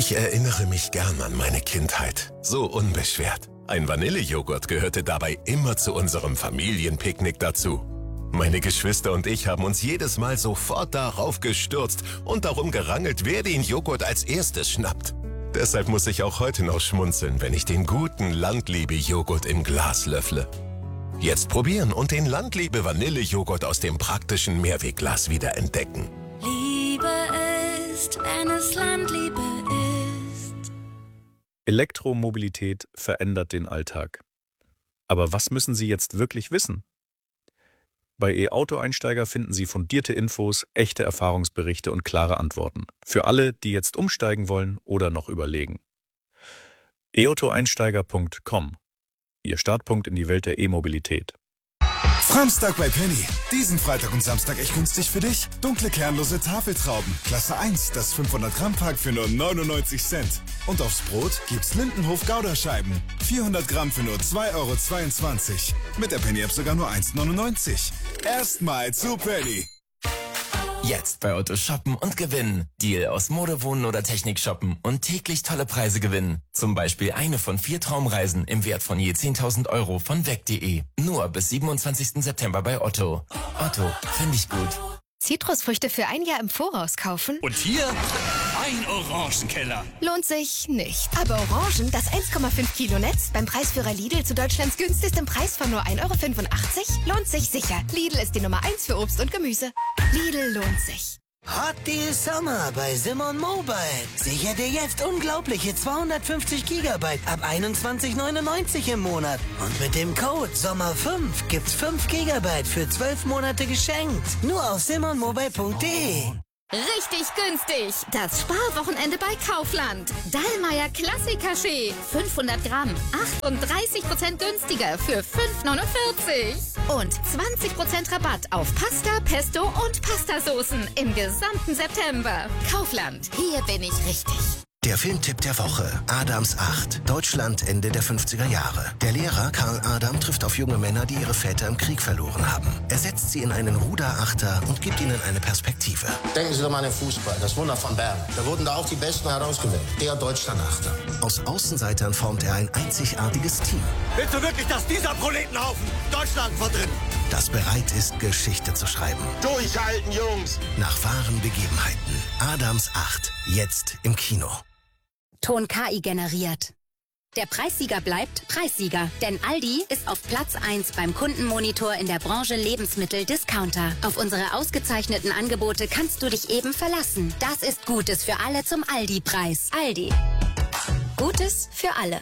Ich erinnere mich gern an meine Kindheit. So unbeschwert. Ein Vanillejoghurt gehörte dabei immer zu unserem Familienpicknick dazu. Meine Geschwister und ich haben uns jedes Mal sofort darauf gestürzt und darum gerangelt, wer den Joghurt als erstes schnappt. Deshalb muss ich auch heute noch schmunzeln, wenn ich den guten Landliebe-Joghurt im Glas löffle. Jetzt probieren und den Landliebe-Vanillejoghurt aus dem praktischen Mehrwegglas wieder entdecken. Liebe ist, wenn es Landliebe ist. Elektromobilität verändert den Alltag. Aber was müssen Sie jetzt wirklich wissen? Bei E-Auto-Einsteiger finden Sie fundierte Infos, echte Erfahrungsberichte und klare Antworten. Für alle, die jetzt umsteigen wollen oder noch überlegen. e-auto-einsteiger.com. Ihr Startpunkt in die Welt der E-Mobilität. Samstag bei Penny. Diesen Freitag und Samstag echt günstig für dich. Dunkle kernlose Tafeltrauben. Klasse 1, das 500 Gramm Pack für nur 99 Cent. Und aufs Brot gibt's Lindenhof Gouda-Scheiben. 400 Gramm für nur 2,22 €. Mit der Penny-App sogar nur 1,99 €. Erstmal zu Penny. Jetzt bei Otto shoppen und gewinnen. Deal aus Mode, Wohnen oder Technik shoppen und täglich tolle Preise gewinnen. Zum Beispiel eine von 4 Traumreisen im Wert von je 10.000 € von weg.de. Nur bis 27. September bei Otto. Otto, finde ich gut. Zitrusfrüchte für ein Jahr im Voraus kaufen? Und hier ein Orangenkeller. Lohnt sich nicht. Aber Orangen, das 1,5 Kilo Netz, beim Preisführer Lidl zu Deutschlands günstigem Preis von nur 1,85 € lohnt sich sicher. Lidl ist die Nummer 1 für Obst und Gemüse. Lidl lohnt sich. Hot Deal Sommer bei Simon Mobile. Sicher dir jetzt unglaubliche 250 GB ab 21,99 € im Monat. Und mit dem Code SOMMER5 gibt's 5 GB für 12 Monate geschenkt. Nur auf simonmobile.de. Richtig günstig. Das Sparwochenende bei Kaufland. Dallmayr Klassiker-Schee. 500 Gramm. 38% günstiger für 5,49 €. Und 20% Rabatt auf Pasta, Pesto und Pastasoßen im gesamten September. Kaufland. Hier bin ich richtig. Der Filmtipp der Woche. Adams 8. Deutschland Ende der 50er Jahre. Der Lehrer Karl Adam trifft auf junge Männer, die ihre Väter im Krieg verloren haben. Er setzt sie in einen Ruderachter und gibt ihnen eine Perspektive. Denken Sie doch mal an den Fußball, das Wunder von Bern. Da wurden da auch die Besten herausgewählt. Der Deutschlandachter. Aus Außenseitern formt er ein einzigartiges Team. Willst du wirklich, dass dieser Proletenhaufen Deutschland vertritt? Das bereit ist, Geschichte zu schreiben. Durchhalten, Jungs! Nach wahren Begebenheiten. Adams 8. Jetzt im Kino. Ton KI generiert. Der Preissieger bleibt Preissieger, denn Aldi ist auf Platz 1 beim Kundenmonitor in der Branche Lebensmittel-Discounter. Auf unsere ausgezeichneten Angebote kannst du dich eben verlassen. Das ist Gutes für alle zum Aldi-Preis. Aldi. Gutes für alle.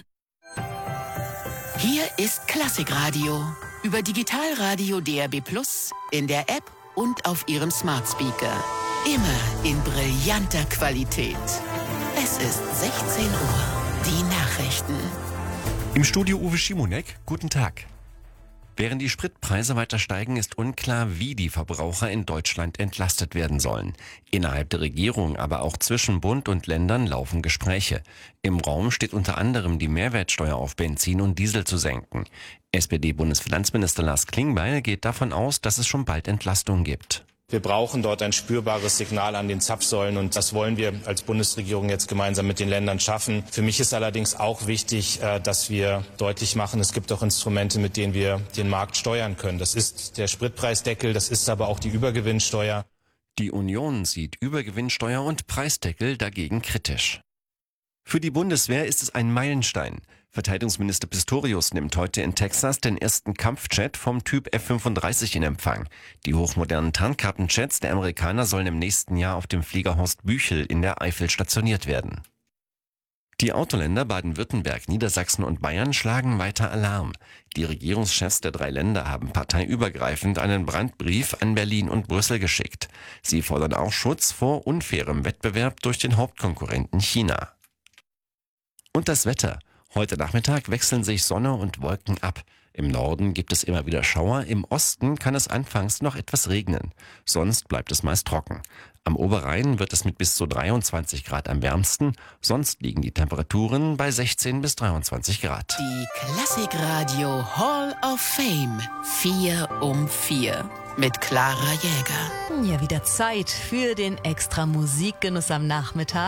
Hier ist Klassikradio. Über Digitalradio DAB+, in der App und auf Ihrem Smart Speaker. Immer in brillanter Qualität. Es ist 16 Uhr. Die Nachrichten. Im Studio Uwe Schimonek. Guten Tag. Während die Spritpreise weiter steigen, ist unklar, wie die Verbraucher in Deutschland entlastet werden sollen. Innerhalb der Regierung, aber auch zwischen Bund und Ländern laufen Gespräche. Im Raum steht unter anderem die Mehrwertsteuer auf Benzin und Diesel zu senken. SPD-Bundesfinanzminister Lars Klingbeil geht davon aus, dass es schon bald Entlastungen gibt. Wir brauchen dort ein spürbares Signal an den Zapfsäulen und das wollen wir als Bundesregierung jetzt gemeinsam mit den Ländern schaffen. Für mich ist allerdings auch wichtig, dass wir deutlich machen, es gibt auch Instrumente, mit denen wir den Markt steuern können. Das ist der Spritpreisdeckel, das ist aber auch die Übergewinnsteuer. Die Union sieht Übergewinnsteuer und Preisdeckel dagegen kritisch. Für die Bundeswehr ist es ein Meilenstein. Verteidigungsminister Pistorius nimmt heute in Texas den ersten Kampfjet vom Typ F-35 in Empfang. Die hochmodernen Tarnkappenjets der Amerikaner sollen im nächsten Jahr auf dem Flieger Horst Büchel in der Eifel stationiert werden. Die Autoländer Baden-Württemberg, Niedersachsen und Bayern schlagen weiter Alarm. Die Regierungschefs der 3 Länder haben parteiübergreifend einen Brandbrief an Berlin und Brüssel geschickt. Sie fordern auch Schutz vor unfairem Wettbewerb durch den Hauptkonkurrenten China. Und das Wetter. Heute Nachmittag wechseln sich Sonne und Wolken ab. Im Norden gibt es immer wieder Schauer, im Osten kann es anfangs noch etwas regnen. Sonst bleibt es meist trocken. Am Oberrhein wird es mit bis zu 23 Grad am wärmsten, sonst liegen die Temperaturen bei 16 bis 23 Grad. Die Klassikradio Hall of Fame 4 um 4 mit Clara Jäger. Ja, wieder Zeit für den extra Musikgenuss am Nachmittag.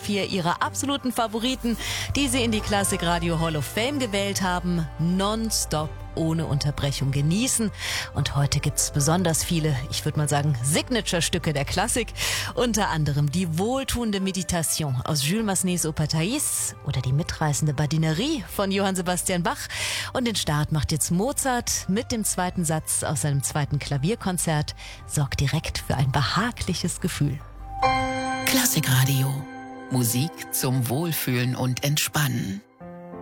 4 ihrer absoluten Favoriten, die sie in die Classic Radio Hall of Fame gewählt haben, nonstop ohne Unterbrechung genießen. Und heute gibt's besonders viele, ich würde mal sagen, Signature-Stücke der Klassik. Unter anderem die wohltuende Meditation aus Jules Massenets Oper Thais oder die mitreißende Badinerie von Johann Sebastian Bach. Und den Start macht jetzt Mozart mit dem zweiten Satz aus seinem zweiten Klavierkonzert. Sorgt direkt für ein behagliches Gefühl. Klassikradio. Musik zum Wohlfühlen und Entspannen.